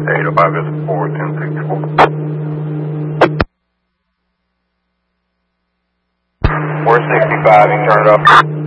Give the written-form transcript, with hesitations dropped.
805 is 41064. 465, you turn it up.